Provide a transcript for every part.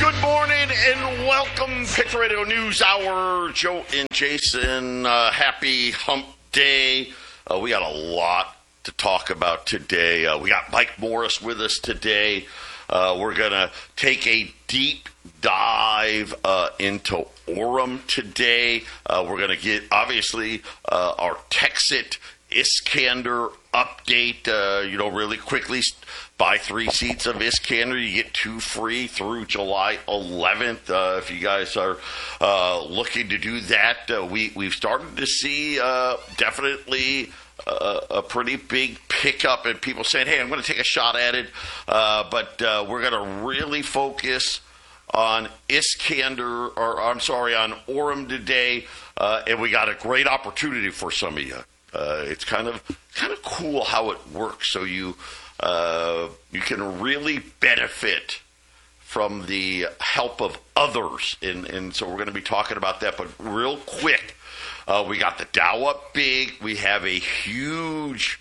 Good morning and welcome, Pitch Radio News Hour. Joe and Jason, happy hump day. We got a lot to talk about today. We got Mike Morris with us today. We're going to take a deep dive into Orem today. We're going to get, obviously, our Texit Iskander update, really quickly. Buy 3 seats of Iskander. You get 2 free through July 11th. If you guys are looking to do that, we've started to see definitely a pretty big pickup and people saying, hey, I'm going to take a shot at it. But we're going to really focus on Iskander, on Orem today. And we got a great opportunity for some of you. It's kind of cool how it works. So you can really benefit from the help of others. And so we're going to be talking about that. But real quick, we got the Dow up big. We have a huge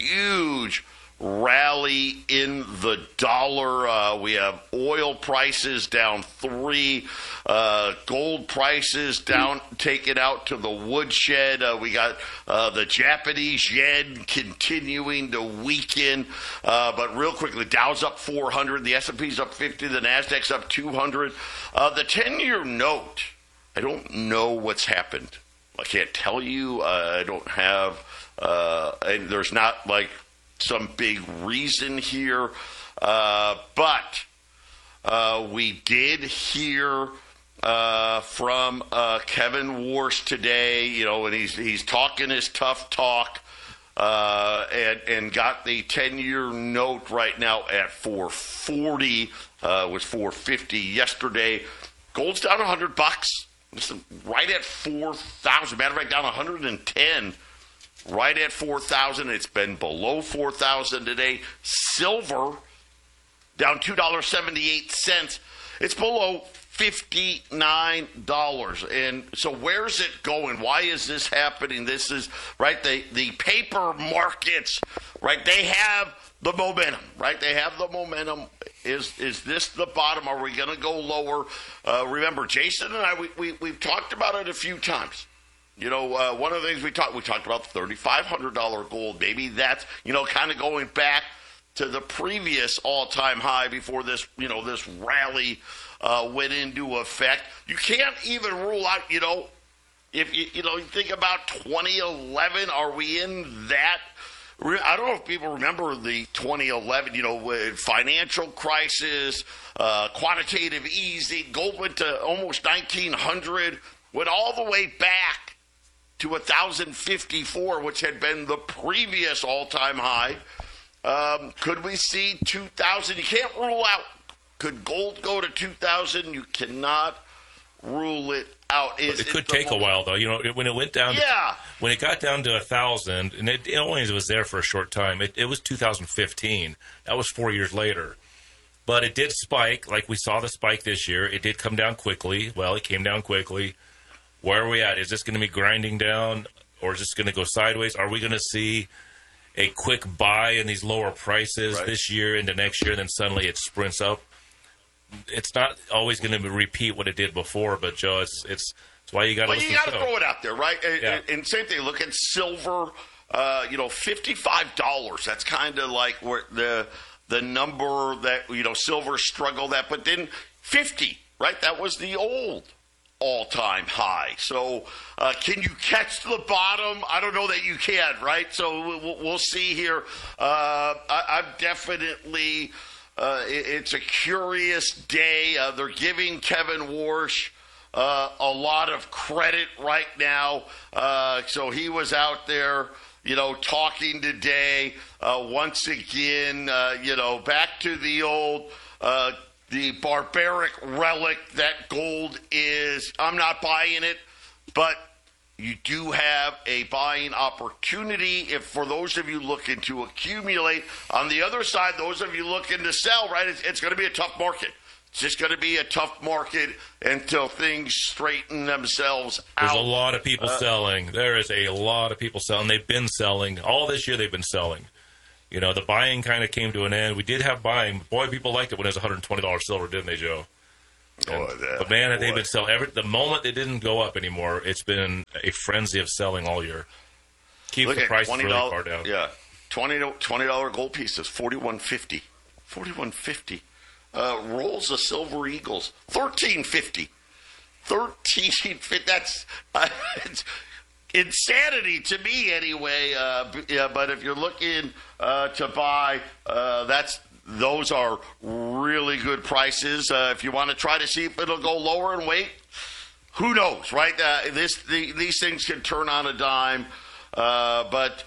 rally in the dollar. We have oil prices down 3, gold prices down, taken out to the woodshed. We got the Japanese yen continuing to weaken. But real quickly, Dow's up 400, the S&P's up 50, the Nasdaq's up 200. The 10-year note, I don't know what's happened. I can't tell you. I don't have, and there's not like some big reason here, but we did hear from Kevin Warsh today, and he's talking his tough talk, and got the 10-year note right now at 440, was 450 yesterday. Gold's down $100. Listen, right at 4,000. Matter of fact, down 110. Right at 4,000. It's been below 4,000 today. Silver down $2.78. It's below $59. And so where's it going? Why is this happening? This is, right, the paper markets, right, they have the momentum, right? They have the momentum. Is this the bottom? Are we going to go lower? Remember, Jason and I, we've talked about it a few times. One of the things we talked about the $3,500 gold. Maybe that's, kind of going back to the previous all-time high before this, this rally went into effect. You can't even rule out, if you think about 2011, are we in that? I don't know if people remember the 2011, financial crisis, quantitative easing. Gold went to almost 1,900, went all the way back to 1,054, which had been the previous all-time high. Could we see 2,000? You can't rule out. Could gold go to 2,000? You cannot rule it out. It could take a while, though. When it went down, when it got down to 1,000, and it only was there for a short time. It was 2015. That was 4 years later. But it did spike, like we saw the spike this year. It did come down quickly. Well, it came down quickly. Where are we at? Is this going to be grinding down, or is this going to go sideways? Are we going to see a quick buy in these lower prices this year into next year, and then suddenly it sprints up? It's not always going to repeat what it did before, but Joe, it's why you got to. Well, you got to throw it out there, right? Yeah. And same thing. Look at silver. $55. That's kind of like where the number that silver struggled at, but then 50, right? That was the old all-time high. So can you catch the bottom? I don't know that you can, right? So we'll see here. I'm definitely. It's a curious day. They're giving Kevin Warsh a lot of credit right now. So he was out there, talking today. Once again, back to the old, the barbaric relic that gold is. I'm not buying it, but you do have a buying opportunity if for those of you looking to accumulate. On the other side, those of you looking to sell, right, it's going to be a tough market. It's just going to be a tough market until things straighten themselves out. There's a lot of people selling. There is a lot of people selling. They've been selling. All this year they've been selling. The buying kind of came to an end. We did have buying. Boy, people liked it when it was $120 silver, didn't they, Joe? But man, they've been selling the moment they didn't go up anymore. It's been a frenzy of selling all year. Keep the price really far down. Yeah, $20 gold pieces, $41.50. $41.50. Rolls of Silver Eagles, $13.50. $13.50. That's it's insanity to me, anyway. But if you're looking to buy, those are really good prices. If you want to try to see if it'll go lower in weight, who knows, right? These things can turn on a dime. But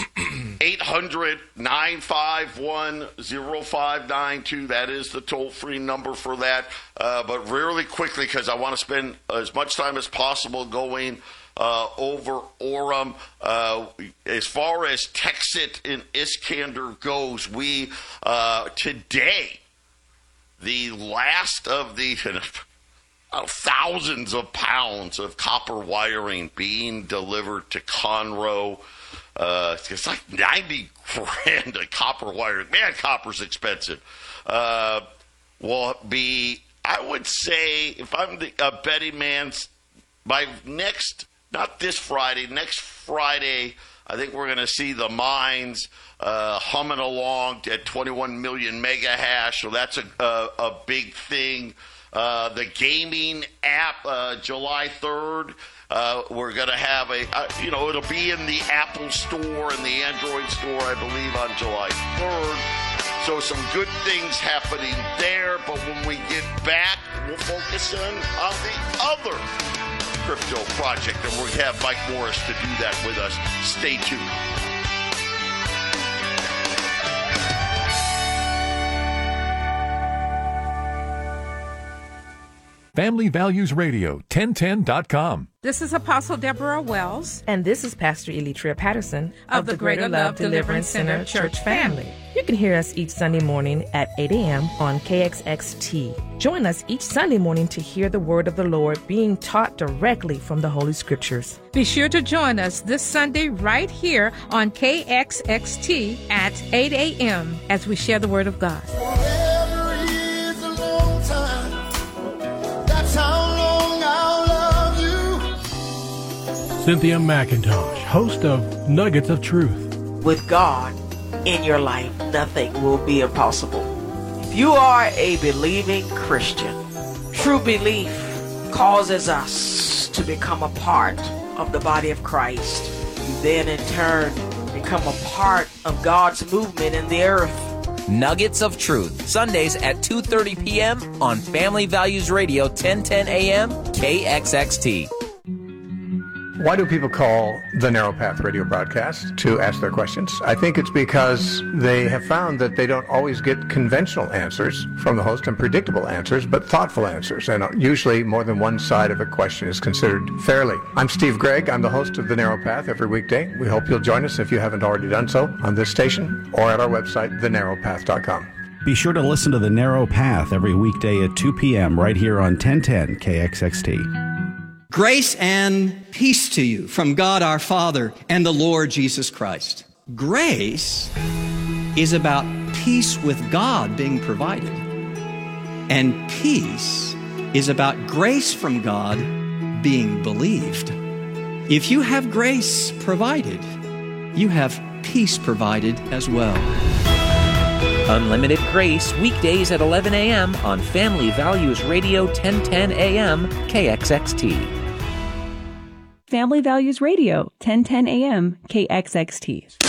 800-951-0592, that is the toll-free number for that. But really quickly, because I want to spend as much time as possible going over Orem. As far as Texit and Iskander goes, we today, the last of the thousands of pounds of copper wiring being delivered to Conroe. It's like $90,000 a copper wiring. Man, copper's expensive. Will be, I would say, if I'm a betting man, by not this Friday, next Friday, I think we're going to see the mines humming along at 21 million mega hash. So that's a big thing. The gaming app, July 3rd, we're going to have it'll be in the Apple Store and the Android Store, I believe, on July 3rd. So some good things happening there. But when we get back, we'll focus on the other crypto project, and we have Mike Morris to do that with us. Stay tuned. Family Values Radio, 1010.com. This is Apostle Deborah Wells. And this is Pastor Elitria Patterson of the Greater Love Deliverance Center Church Family. You can hear us each Sunday morning at 8 a.m. on KXXT. Join us each Sunday morning to hear the word of the Lord being taught directly from the Holy Scriptures. Be sure to join us this Sunday right here on KXXT at 8 a.m. as we share the word of God. Cynthia McIntosh, host of Nuggets of Truth. With God in your life, nothing will be impossible. If you are a believing Christian, true belief causes us to become a part of the body of Christ. You then in turn become a part of God's movement in the earth. Nuggets of Truth, Sundays at 2:30 p.m. on Family Values Radio, 1010 a.m. KXXT. Why do people call the Narrow Path radio broadcast to ask their questions? I think it's because they have found that they don't always get conventional answers from the host and predictable answers, but thoughtful answers. And usually more than one side of a question is considered fairly. I'm Steve Gregg. I'm the host of the Narrow Path every weekday. We hope you'll join us if you haven't already done so on this station or at our website, thenarrowpath.com. Be sure to listen to The Narrow Path every weekday at 2 p.m. right here on 1010 KXXT. Grace and peace to you from God our Father and the Lord Jesus Christ. Grace is about peace with God being provided. And peace is about grace from God being believed. If you have grace provided, you have peace provided as well. Unlimited Grace, weekdays at 11 a.m. on Family Values Radio, 1010 a.m. KXXT. Family Values Radio, 1010 a.m. KXXT.